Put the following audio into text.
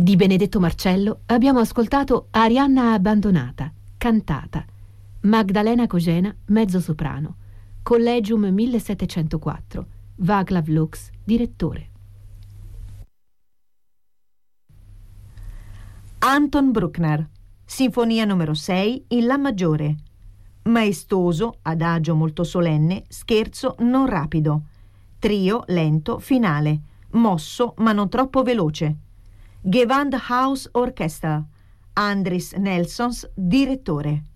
Di Benedetto Marcello abbiamo ascoltato Arianna abbandonata, cantata, Magdalena Cogena, mezzosoprano, Collegium 1704, Václav Lux, direttore. Anton Bruckner, Sinfonia numero 6 in La maggiore. Maestoso, adagio molto solenne, scherzo non rapido. Trio lento, finale, mosso ma non troppo veloce. Gewandhaus Orchestra, Andris Nelsons, direttore.